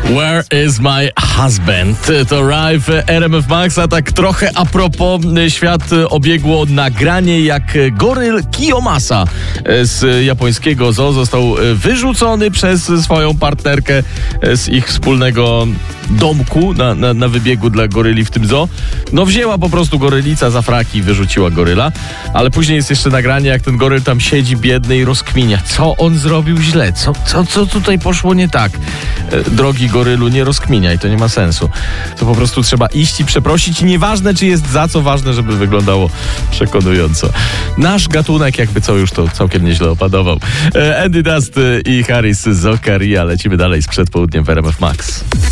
Where is my husband? To Rai w RMF Max, a tak trochę a propos, świat obiegło nagranie, jak goryl Kiyomasa z japońskiego zoo został wyrzucony przez swoją partnerkę z ich wspólnego domku na wybiegu dla goryli w tym zoo. No wzięła po prostu gorylica za fraki i wyrzuciła goryla, ale później jest jeszcze nagranie, jak ten goryl tam siedzi biedny i rozkminia, co on zrobił źle, co tutaj poszło nie tak. Drogi gorylu, nie rozkminiaj, to nie ma sensu. To po prostu trzeba iść i przeprosić i nieważne, czy jest za co, ważne, żeby wyglądało przekonująco. Nasz gatunek, jakby co, już to całkiem nieźle opanował. Andy Dust i Harris z Zokaria. Lecimy dalej z przedpołudniem w RMF Max.